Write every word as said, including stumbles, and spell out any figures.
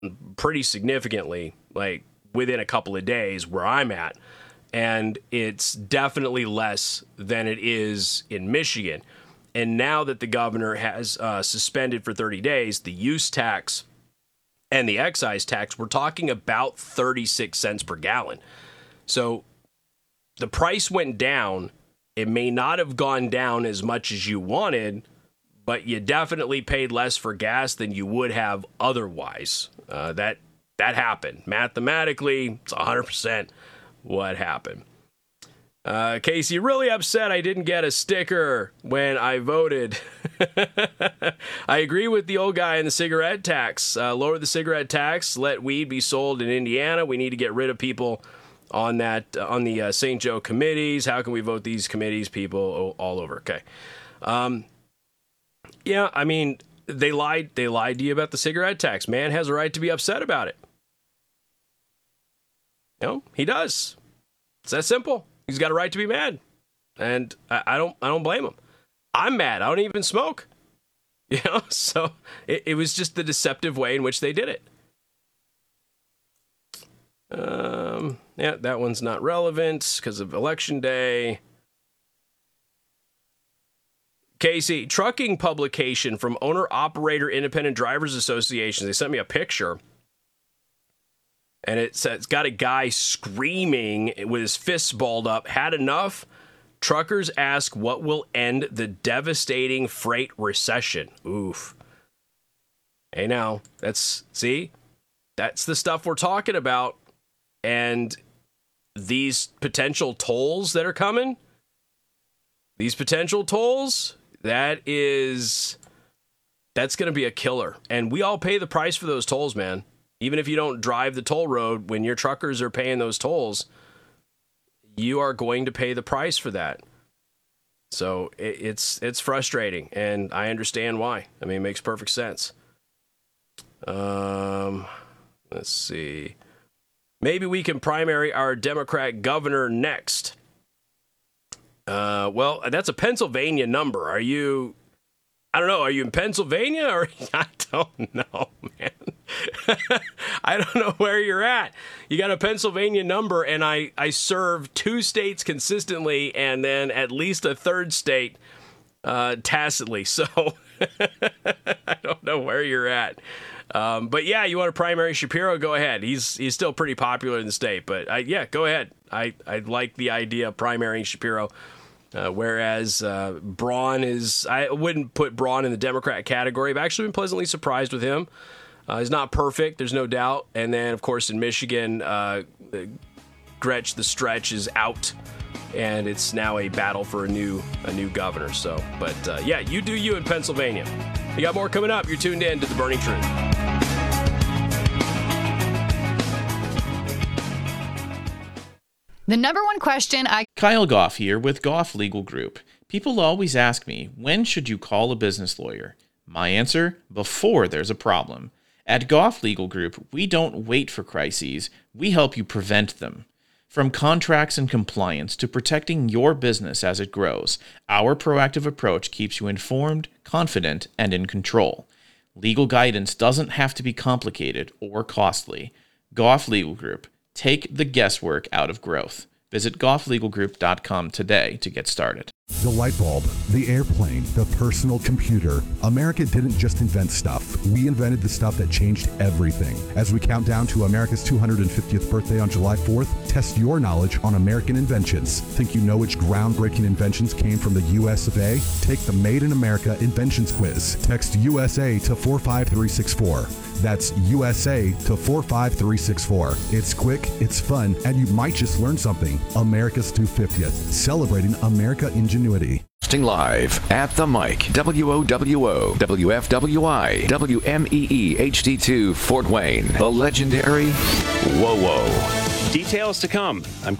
pretty significantly, like within a couple of days where I'm at. And it's definitely less than it is in Michigan. And now that the governor has uh, suspended for thirty days the use tax and the excise tax, we're talking about thirty-six cents per gallon. So the price went down. It may not have gone down as much as you wanted, but you definitely paid less for gas than you would have otherwise. Uh, that that happened. Mathematically, it's one hundred percent what happened. Uh, Casey, really upset I didn't get a sticker when I voted. I agree with the old guy in the cigarette tax. Uh, lower the cigarette tax. Let weed be sold in Indiana. We need to get rid of people on that uh, on the uh, Saint Joe committees. How can we vote these committees? People all over. Okay. Um, yeah, I mean, they lied. They lied to you about the cigarette tax. Man has a right to be upset about it. You know, he does. It's that simple. He's got a right to be mad, and I, I don't. I don't blame him. I'm mad. I don't even smoke. You know, so it, it was just the deceptive way in which they did it. Um, yeah, that one's not relevant because of election day. Casey, trucking publication from Owner Operator Independent Drivers Association. They sent me a picture. And it's, it's got a guy screaming with his fists balled up. Had enough? Truckers ask what will end the devastating freight recession. Oof. Hey, now, that's, see, that's the stuff we're talking about. And these potential tolls that are coming, these potential tolls, that is, that's going to be a killer. And we all pay the price for those tolls, man. Even if you don't drive the toll road, when your truckers are paying those tolls, you are going to pay the price for that. So it, it's it's frustrating, and I understand why. I mean, it makes perfect sense. Um, let's see. Maybe we can primary our Democrat governor next. Uh, well, that's a Pennsylvania number. Are you... I don't know. Are you in Pennsylvania or I don't know, man. I don't know where you're at. You got a Pennsylvania number, and I, I serve two states consistently and then at least a third state uh, tacitly. So I don't know where you're at. Um, but yeah, you want to primary Shapiro? Go ahead. He's he's still pretty popular in the state. But I, yeah, go ahead. I, I like the idea of primarying Shapiro. Uh, whereas uh, Braun is, I wouldn't put Braun in the Democrat category. I've actually been pleasantly surprised with him. Uh, he's not perfect, there's no doubt. And then, of course, in Michigan, uh, Gretch the Stretch is out, and it's now a battle for a new a new governor. So, but uh, yeah, you do you in Pennsylvania. You got more coming up. You're tuned in to The Burning Truth. The number one question I... Kyle Goff here with Goff Legal Group. People always ask me, when should you call a business lawyer? My answer, before there's a problem. At Goff Legal Group, we don't wait for crises, we help you prevent them. From contracts and compliance to protecting your business as it grows, our proactive approach keeps you informed, confident, and in control. Legal guidance doesn't have to be complicated or costly. Goff Legal Group. Take the guesswork out of growth. Visit goff legal group dot com today to get started. The light bulb, the airplane, the personal computer. America didn't just invent stuff. We invented the stuff that changed everything. As we count down to America's two hundred fiftieth birthday on July fourth, test your knowledge on American inventions. Think you know which groundbreaking inventions came from the U S of A? Take the Made in America Inventions Quiz. Text U S A to four five three six four. That's U S A to four five three six four. It's quick, it's fun, and you might just learn something. America's two hundred fiftieth, celebrating America ingenuity. Live at the mic, W O W O, W F W I, W M E E H D two, Fort Wayne, the legendary Whoa Whoa. Details to come. I'm